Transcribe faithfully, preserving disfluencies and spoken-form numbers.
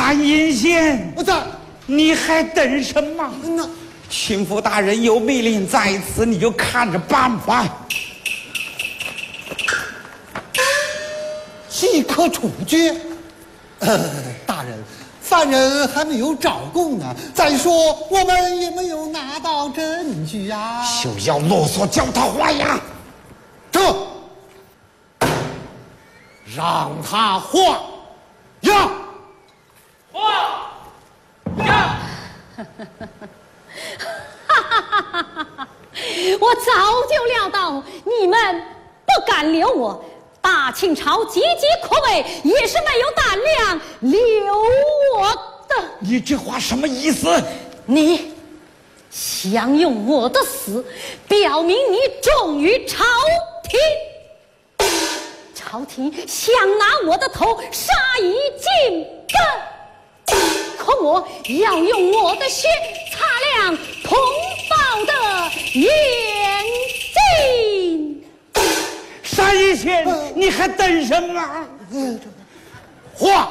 单阴县， 我在， 你还等什么？ 那巡抚大人有命令在此，你就看着办吧。 即刻处决。呃，大人，犯人还没有招供呢。再说我们也没有拿到证据啊。 休要啰嗦，叫他画押。 这，让他画押。 画押。 我早就料到你们不敢留我。大清朝岌岌可危，也是没有胆量留我的。 你这话什么意思？ 你想用我的死表明你忠于朝廷，朝廷想拿我的头杀一儆百，可我要用我的血擦亮同胞的眼睛。 单一县，你还等什么？ 画